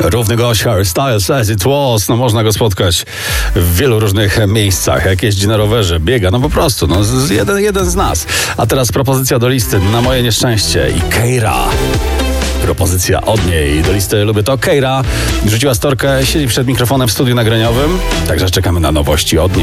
Równy gość Harry Styles, As It Was. No można go spotkać w wielu różnych miejscach. Jak jeździ na rowerze, biega, no po prostu, jeden z nas. A teraz propozycja do listy na moje nieszczęście i Keira. Propozycja od niej do listy Lubię to. Keira rzuciła storkę, siedzi przed mikrofonem w studiu nagraniowym, także czekamy na nowości od niej.